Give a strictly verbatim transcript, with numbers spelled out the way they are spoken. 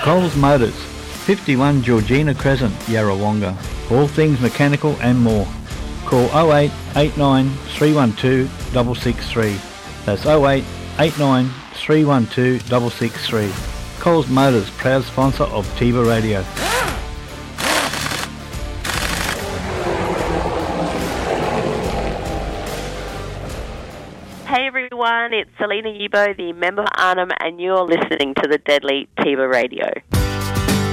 Coles Motors, fifty-one Georgina Crescent, Yarrawonga. All things mechanical and more. Call oh eight eight nine three one two six six three. That's oh eight eight nine three one two six six three. Coles Motors, proud sponsor of Tiba Radio. Hey everyone, it's Selena Yibo, the member for Arnhem, and you're listening to the Deadly Tiba Radio.